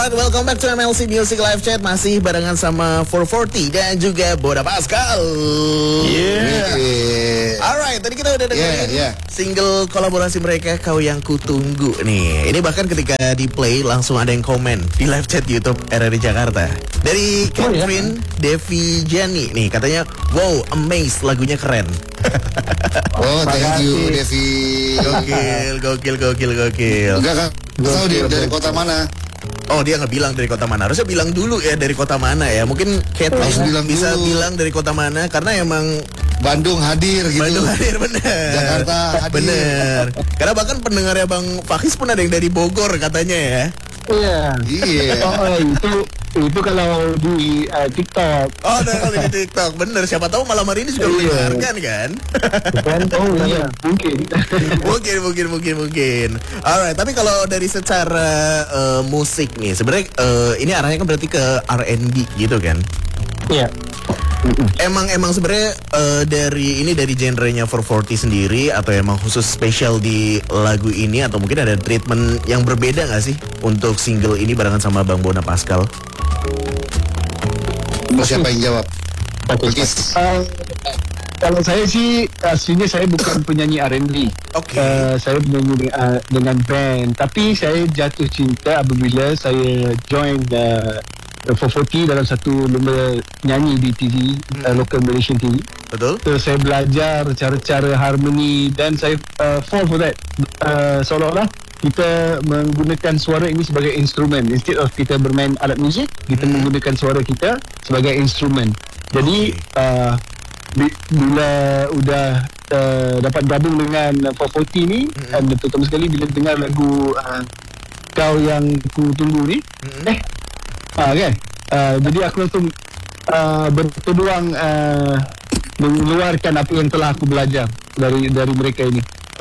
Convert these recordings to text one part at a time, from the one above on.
Alright, welcome back to MLC Music Live Chat. Masih barengan sama 440 dan juga Boda Pascal. Alright, tadi kita udah dengerin single kolaborasi mereka, Kau Yang Kutunggu nih. Ini bahkan ketika di play langsung ada yang komen di live chat YouTube RRI Jakarta. Dari Catherine Devi Jani nih, katanya, wow, amazed, lagunya keren. Oh, thank you Devi. Gokil. Enggak kan? Tahu dia dari kota mana? Oh, dia nggak bilang dari kota mana. Harusnya bilang dulu ya dari kota mana ya. Mungkin Catherine bisa bilang dari kota mana karena emang Bandung hadir gitu. Bandung hadir, bener. Jakarta hadir. Bener. Karena bahkan pendengarnya Bang Fakis pun ada yang dari Bogor katanya ya. Iya. Oh, itu kalau di TikTok. Oh, kalau di TikTok, bener. Siapa tahu malam hari ini sudah mendengarkan kan? Oh iya, mungkin. Alright, tapi kalau dari secara musik nih, sebenarnya ini arahnya kan berarti ke R&B gitu kan? Iya. Emang sebenarnya dari genrenya 440 sendiri atau emang khusus spesial di lagu ini atau mungkin ada treatment yang berbeda nggak sih untuk single ini barengan sama Bang Bona Pascal? Siapa yang jawab? Kalau saya sih aslinya saya bukan penyanyi R&B. Saya penyanyi dengan band, tapi saya jatuh cinta apabila saya join 440 dalam satu lomba nyanyi di TV, local Malaysian TV. Betul. So saya belajar cara-cara harmoni dan saya fall for that. Seolah-olah kita menggunakan suara ini sebagai instrumen. Instead of kita bermain alat muzik, kita menggunakan suara kita sebagai instrumen. Jadi bila udah dapat gabung dengan 440 ni, dan terutama sekali bila dengar lagu Kau Yang Kutunggu ni, kan? Jadi aku langsung berpeluang mengeluarkan apa yang telah aku belajar dari mereka ini.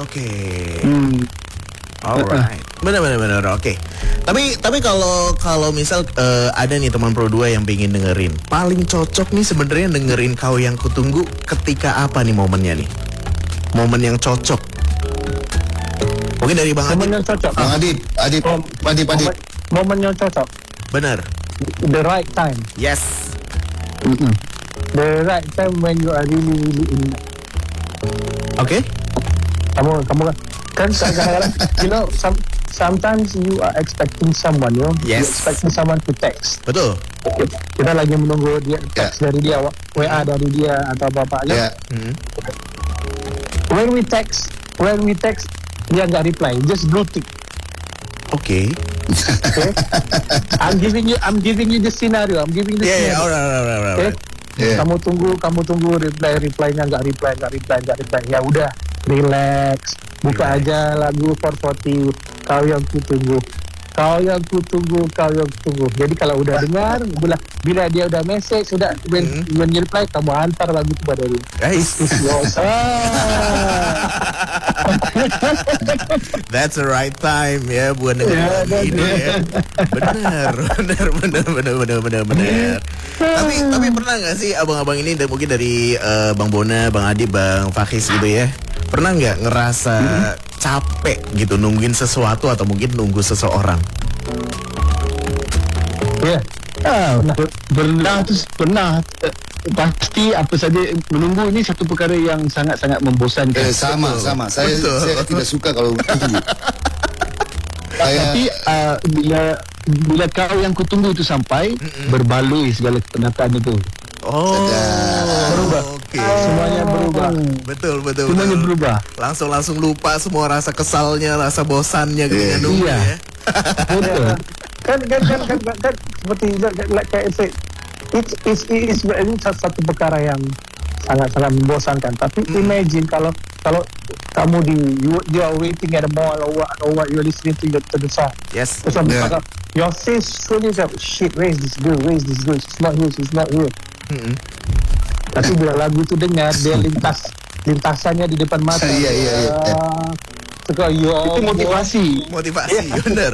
Alright, benar. Oke. Tapi kalau misal ada nih teman Pro 2 yang pengen dengerin, paling cocok nih sebenarnya dengerin Kau Yang Kutunggu ketika apa nih momennya nih? Momen yang cocok. Mungkin dari Bang Adib. Momen yang cocok. Bang Adib. Momen yang cocok. Benar. The right time. Yes. The right time when you are really in. Okay. Kamu kan kadang-kadang, you know, sometimes you are expecting someone, you know, yes. You expecting someone to text. Betul. Kita lagi menunggu dia text dari dia, WA dari dia atau apa-apa. When we text, dia nggak reply, just blue tick. Okay. I'm giving you the scenario. Yeah, alright. Okay? Kamu tunggu reply-nya nggak reply. Ya udah, relax. Buka aja lagu 440 Kau Yang Kutunggu. Jadi kalau udah dengar, bila dia udah message, when you reply, kamu hantar lagu itu pada dia. Guys. That's the right time ya buat dengerin ini ya. Benar. Tapi pernah nggak sih abang-abang ini mungkin dari Bang Bona, Bang Adib, Bang Fakis gitu ya? Pernah nggak ngerasa capek gitu nungguin sesuatu atau mungkin nunggu seseorang? Ya, pernah. Pasti apa saja menunggu ini satu perkara yang sangat-sangat membosankan. Sama. Saya tidak suka kalau tunggu. Tapi bila Kau Yang Kutunggu itu sampai, berbaloi segala kepenatan itu. Berubah. Semuanya berubah. Betul. Semuanya berubah. Langsung lupa semua rasa kesalnya, rasa bosannya ketika nunggu ya. Betul. Kan seperti like I said, it is satu perkara yang sangat-sangat membosankan. Tapi imagine kalau kamu you are waiting at the mall or what you are listening to the song. Yes. Your face truly like, shit, where is this girl? She's not here. Tapi bila lagu itu dengar, dia lintasannya di depan mata. Iya. Itu motivasi, bener.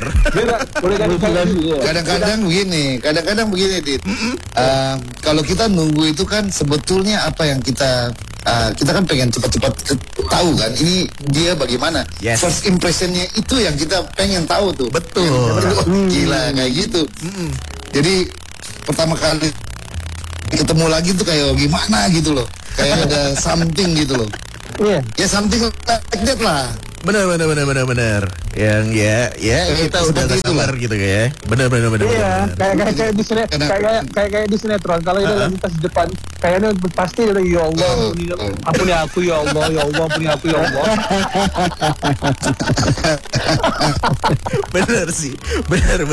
Kadang-kadang begini, Dit. Kalau kita nunggu itu kan sebetulnya apa yang kita kita kan pengen cepat-cepat tahu kan ini dia bagaimana. Yes. First impressionnya itu yang kita pengen tahu tuh. Betul. Gila kayak gitu. Jadi pertama kali ketemu lagi tuh kayak gimana gitu loh. Kayak ada something gitu loh. Iya. Ya something like that lah. Benar. Yang ya kita udah gak sabar gitu ya. Benar. Iya, kayak di sinetron, kayak di sinetron. Kalau dia lagi pas di depan, kayaknya pasti dia ya Allah, ampuni aku ya Allah, ampuni aku ya Allah. Benar sih. Benar.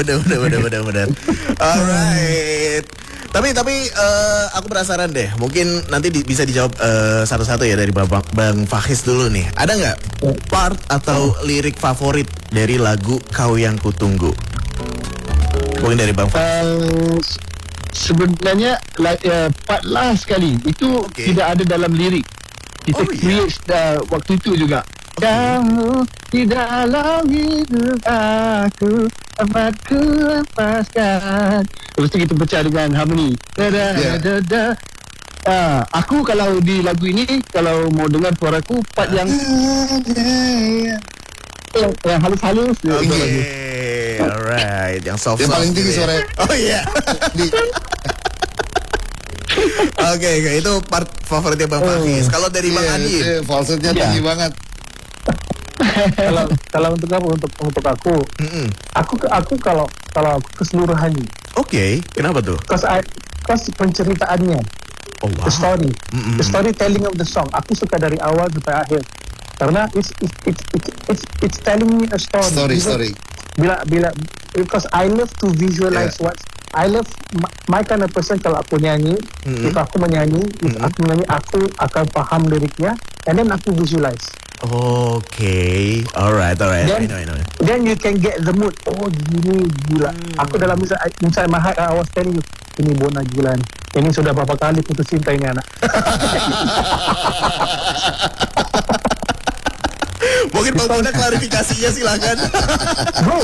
Alright. Tapi aku penasaran deh. Mungkin nanti bisa dijawab satu-satu ya dari Bang Fahis dulu nih. Ada nggak part atau lirik favorit dari lagu Kau Yang Kutunggu? Mungkin dari Bang Fahis. Sebenarnya part last sekali itu tidak ada dalam lirik. Kita create waktu itu juga. Kamu di dalam hidup aku, amat ku lepaskan. Lepas itu kita pecah dengan harmoni. Aku kalau di lagu ini, kalau mau dengar suaraku, part yang halus-halus. Okay, alright. Yang soft. Yang paling tinggi suaranya. Oh iya. Oke, itu part favoritnya Bang Fahis. Kalau dari Bang Adi, falsetnya tinggi banget. Kalau untuk aku, aku kalau aku keseluruhannya. Oke, kenapa tuh? Cause penceritaannya, Oh wow. the storytelling of the song. Aku suka dari awal sampai akhir. Karena it's telling me a story. Story. Because I love to visualize I love my kind of person. Kalau aku nyanyi, if aku menyanyi, aku akan paham liriknya, and then aku visualize. Okay, alright. I know. Then you can get the mood. Oh gini gila. Aku dalam inside my heart, I was telling you, ini Bona gila nih. Ini sudah berapa kali putus cinta ini anak. Mungkin Bang Bona klarifikasinya silakan. Bro,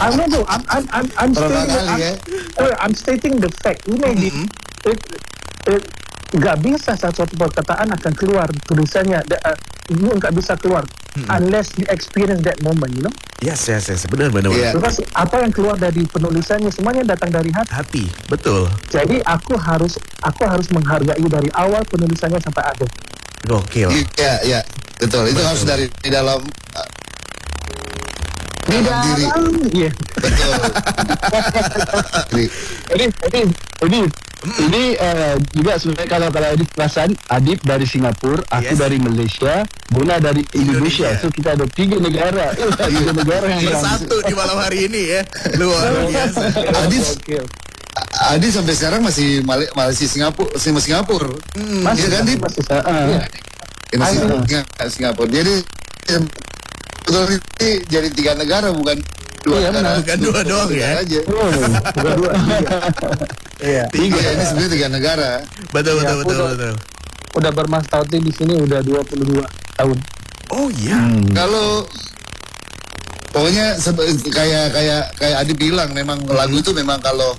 I'm stating the fact. Imagine nggak bisa satu perkataan akan keluar tulisannya, nggak bisa keluar unless you experience that moment, you know. Yes, benar. Yeah. Terus apa yang keluar dari penulisannya semuanya datang dari hati. Betul. Jadi aku harus menghargai dari awal penulisannya sampai akhir. Gokil. Iya, betul. Itu harus dari dalam diri. Iya. Betul. Ini juga sebenarnya kalau Adip perasan, Adip dari Singapura, aku dari Malaysia, Bona dari Indonesia. So kita ada 3 negara. 3 negara yang bersatu di malam hari ini ya. Luar biasa. Adi sampai sekarang masih Singapura. Masih kan, Dip? Masih Singapura. Jadi betul ini jadi 3 negara bukan 2 negara. Bukan 2 doang ya. Aja. Bukan 2. Iya. 3 ini sebenarnya 3 negara. Betul. Udah bermastauti di sini udah 22 tahun. Oh iya. Kalau pokoknya kayak Adi bilang, memang lagu itu memang kalau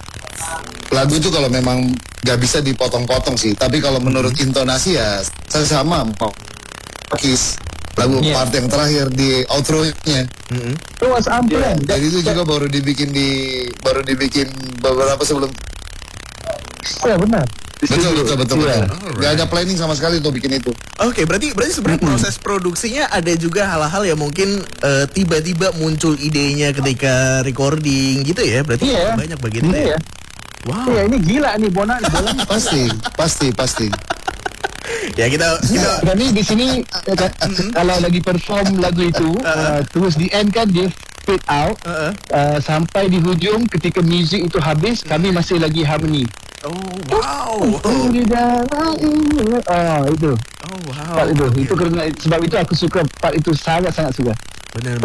memang gak bisa dipotong-potong sih. Tapi kalau menurut intonasi ya saya sama mau Kiss lagu part yang terakhir di outro-nya. Itu was ampunan. Jadi itu juga baru dibikin beberapa sebelum. Ya benar. Betul. Gak ada planning sama sekali untuk bikin itu. Oke, berarti sebenarnya proses produksinya ada juga hal-hal yang mungkin tiba-tiba muncul idenya ketika recording gitu ya. Berarti banyak bagian ya. Wow. Iya, ini gila nih Bona. Pasti. Ya kita Kami di sini kalau lagi perform lagu itu, terus di end kan dia fade out, sampai di hujung ketika music itu habis, kami masih lagi harmony. Oh wow. Di dalam ini. Itu. Oh wow. Part itu. Itu karena sebab itu aku suka part itu, sangat suka. Benar.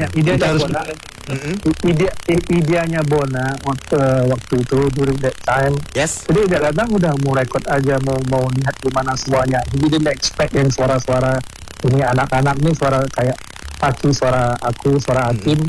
Ideanya Bona waktu itu during that time. Yes. Jadi dia datang udah mau record aja, mau lihat gimana semuanya. Jadi dia expect yang suara-suara ini anak-anak nih, suara kayak Paki, suara aku, suara Atin,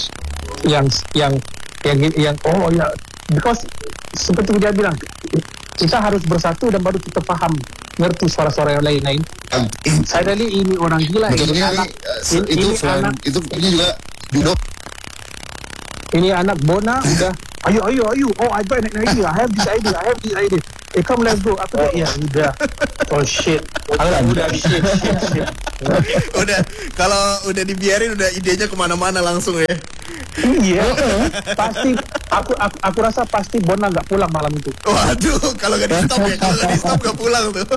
yang oh ya, because seperti dia bilang, Kita harus bersatu dan baru kita faham, ngerti suara-suara yang lain-lain. Sadali ini orang gila. Betulnya ini anak, itu selain anak, itu ini juga judo. ini anak Bona udah ayo. Oh, I got an idea. I have this idea. Come let's go. Aku dah ya udah. Oh shit. Udah shit. Udah, kalau udah dibiarin udah idenya kemana-mana langsung ya. Iya. Pasti aku rasa pasti Bona nggak pulang malam itu. Waduh, kalau nggak di stop ya, kalau nggak di stop nggak pulang tuh.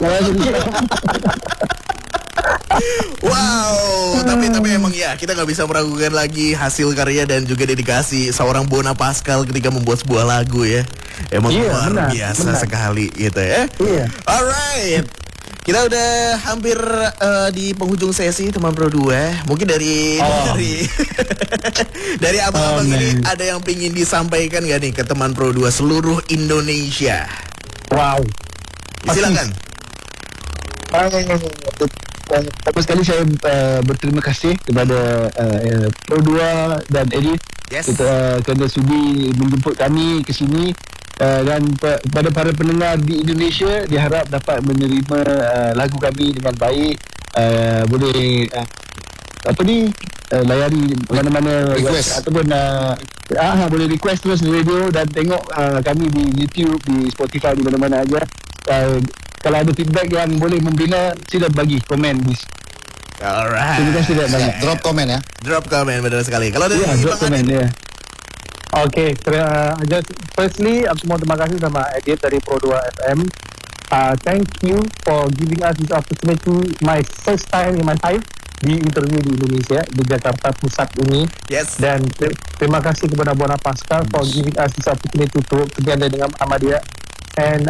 Wow, tapi emang ya kita nggak bisa meragukan lagi hasil karya dan juga dedikasi seorang Bona Pascal ketika membuat sebuah lagu ya. Emang luar biasa sekali gitu ya. Iya. Alright, kita udah hampir di penghujung sesi teman Pro 2. Mungkin dari dari abang-abang ini ada yang pingin disampaikan gak nih ke teman Pro 2 seluruh Indonesia? Wow. Silakan. Pertama sekali saya berterima kasih kepada Pro 2 dan Edith. Yes. Kita kerana sudi menjemput kami ke sini, dan pada para pendengar di Indonesia diharap dapat menerima lagu kami dengan baik. Boleh layari mana-mana Request. ataupun boleh request terus di radio dan tengok kami di YouTube, di Spotify, di mana-mana aja. Kalau ada feedback yang boleh membina, sila bagi komen di. Alright. Terima kasih banyak. Drop komen ya. Drop comment, benar sekali. Kalau dari Drop Bang komen Adit, ya. Okay, firstly aku mau terima kasih sama Edith dari Pro 2 FM. Thank you for giving us this opportunity. My first time in my life di interview di Indonesia, di Jakarta Pusat ini. yes. Dan terima kasih kepada Bona Pascal for giving us this opportunity to work together dengan Ahmadiyah. And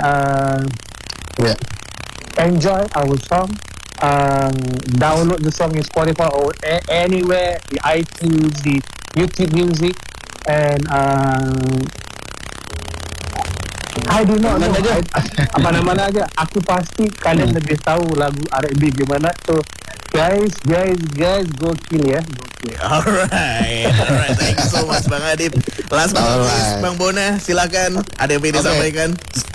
enjoy our song. Download the song in Spotify or anywhere, di iTunes, di YouTube Music. And I do not know mana-mana aja. Aku pasti kalian lebih tahu lagu R&B gimana. So guys, gokil ya. Alright. Thank you so much Bang Adit. Last but not least, Bang Bona, silakan. Ada yang ingin disampaikan?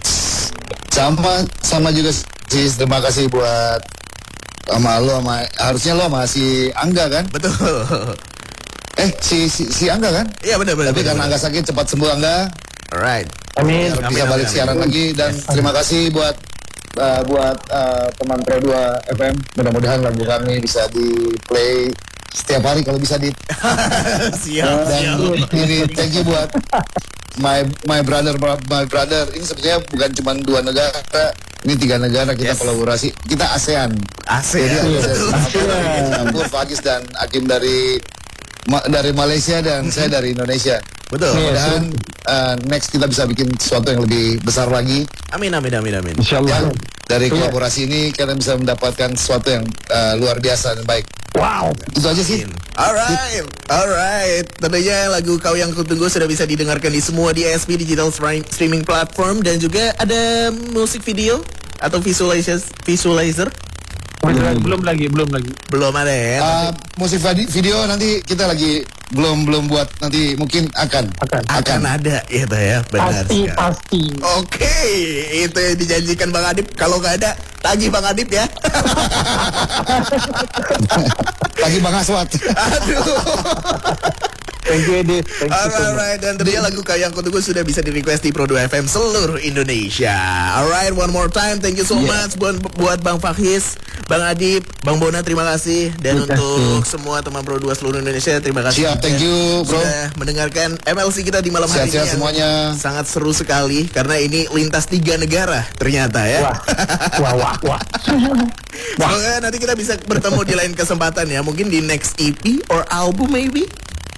Sama juga sih. Terima kasih buat sama lo, harusnya lo sama si Angga kan? Betul. Si Angga kan? Iya benar. Tapi karena Angga sakit, cepat sembuh Angga. Alright. Amin. Bisa balik siaran lagi. Dan terima kasih buat teman Pro 2 FM. Mudah-mudahan lagu kami bisa di play setiap hari kalau bisa di. Siap. Dan ini thank you buat my brother. Ini sebenarnya bukan cuma 2 negara, ini 3 negara kita kolaborasi. Kita ASEAN. Jadi campur Fagis dan Hakim dari Malaysia dan saya dari Indonesia. Betul. Mudah-mudahan next kita bisa bikin sesuatu yang lebih besar lagi. Amin. InsyaAllah. Dari kolaborasi ini kalian bisa mendapatkan sesuatu yang luar biasa dan baik. Wow. Itu aja sih. Alright. Tentunya lagu Kau Yang Kutunggu sudah bisa didengarkan di semua DSP digital streaming platform, dan juga ada musik video atau visualizer. Belum lagi. Belum ada ya. Musik video nanti kita lagi belum buat, nanti mungkin akan ada gitu ya. Benar Pasti. Oke, itu yang dijanjikan Bang Adip. Kalau nggak ada, tagih Bang Adip ya. lagi Bang Aswat. Aduh. Thank you Edith. Alright, dan tentunya lagu Kau Yang Kutunggu sudah bisa di-request di Pro 2 FM seluruh Indonesia. Alright, one more time, thank you so much buat Bang Fahis, Bang Adip, Bang Bona, terima kasih. Dan untuk semua teman Pro 2 seluruh Indonesia, terima kasih. Siap, thank you bro. Sudah mendengarkan MLC kita di malam hari ini. Sehat-sehat semuanya. Sangat seru sekali, karena ini lintas 3 negara ternyata ya. Wah. Semoga nanti kita bisa bertemu di lain kesempatan ya. Mungkin di next EP or album maybe.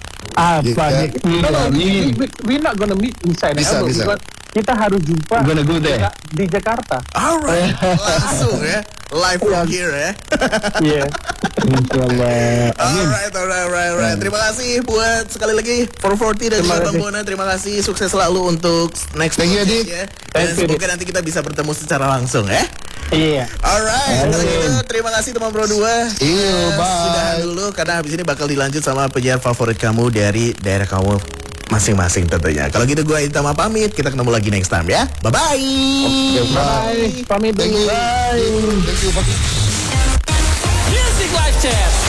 We're not gonna meet inside the album. Bisa. Kita harus jumpa Gonna go there. di Jakarta. Alright, langsung ya. Live from here ya. Yeah. InsyaAllah. Alright. Terima kasih buat sekali lagi 440 dan juga Bang Bona. Terima kasih, sukses selalu untuk next Thank you, project Dik. ya. Dan semoga nanti kita bisa bertemu secara langsung ya. Iya. Alright, kalau gitu terima kasih teman Pro 2. Bye. Sudahan dulu karena habis ini bakal dilanjut sama penyiar favorit kamu dari daerah kamu masing-masing tentunya. Kalau gitu gue Itama pamit, kita ketemu lagi next time ya. Bye-bye. Bye. Pamit dulu. Thank you. Bye. Thank you. Music Live Chat.